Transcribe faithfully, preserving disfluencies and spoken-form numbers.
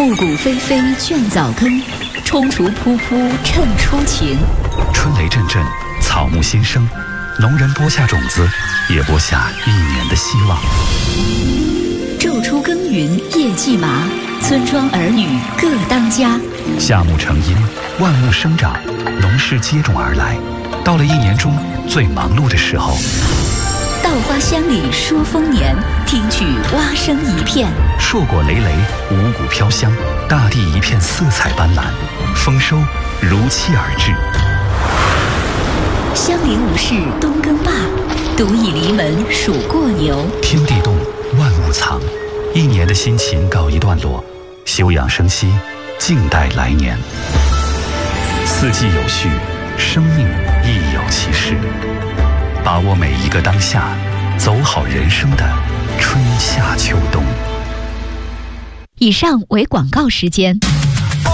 布谷霏霏倦早更，踌躇扑扑趁初晴。 春雷阵阵，草木新生，农人播下种子，也播下一年的希望。 昼出耕耘夜绩麻，村庄儿女各当家。 夏木成荫，万物生长，农事接踵而来。到了一年中最忙碌的时候， 稻花香里说丰年，听取蛙声一片。 硕果累累，五谷飘香，大地一片色彩斑斓，丰收如期而至。 乡邻无事冬耕罢，独倚篱门数过牛。 天地动，万物藏，一年的辛勤告一段落，休养生息，静待来年。四季有序，生命亦有其事。把握每一个当下，走好人生的春夏秋冬。 以上为广告时间。